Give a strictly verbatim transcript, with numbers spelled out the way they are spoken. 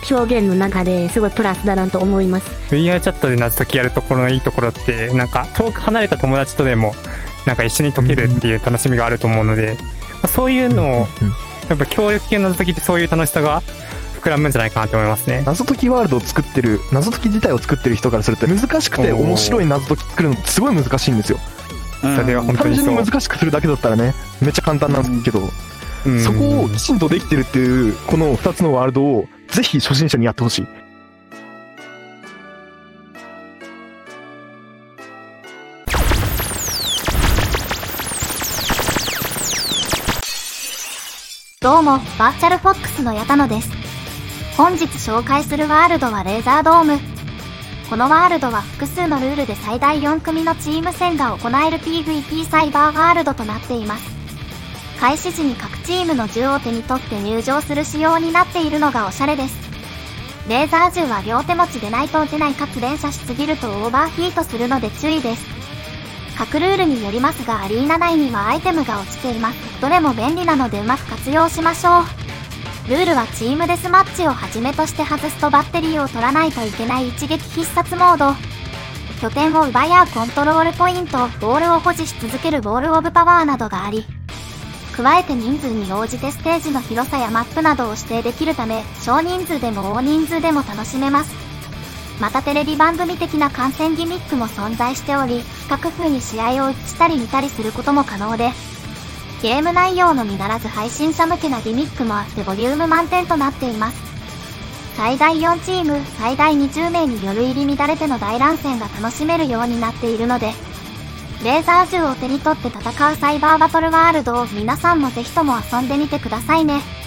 表現の中ですごいプラスだなと思います。 ブイアール チャットで謎解きやるところのいいところって、なんか遠く離れた友達とでもなんか一緒に解けるっていう楽しみがあると思うので、まあ、そういうのをやっぱ協力系の謎解きってそういう楽しさが膨らむんじゃないかなと思いますね。 謎解きワールドを作ってる、謎解き自体を作ってる人からすると難しくて面白い謎解き作るのってすごい難しいんですよ。 それは本当単にそう。 純に難しくするだけだったらねめっちゃ簡単なんですけど、 うん、 そこをきちんとできてるっていうこのふたつのワールドをぜひ初心者にやってほしい。 どうも、バーチャルフォックスの矢田野です。本日紹介するワールドはレーザードーム。このワールドは複数のルールで最大よん組のチーム戦が行える ピーブイピー サイバーワールドとなっています。開始時に各チームの銃を手に取って入場する仕様になっているのがおしゃれです。レーザー銃は両手持ちでないと撃てない、かつ連射しすぎるとオーバーヒートするので注意です。各ルールによりますがアリーナ内にはアイテムが落ちています。どれも便利なのでうまく活用しましょう。ルールはチームデスマッチをはじめとして外すとバッテリーを取らないといけない一撃必殺モード、拠点を奪い合うコントロールポイント、ボールを保持し続けるボールオブパワーなどがあり、加えて人数に応じてステージの広さやマップなどを指定できるため少人数でも大人数でも楽しめます。またテレビ番組的な観戦ギミックも存在しており、不可風に試合を映したり見たりすることも可能で、ゲーム内容のみならず配信者向けなギミックもあってボリューム満点となっています。最大よんチーム、最大にじゅう名による入り乱れての大乱戦が楽しめるようになっているので、レーザー銃を手に取って戦うサイバーバトルワールドを皆さんもぜひとも遊んでみてくださいね。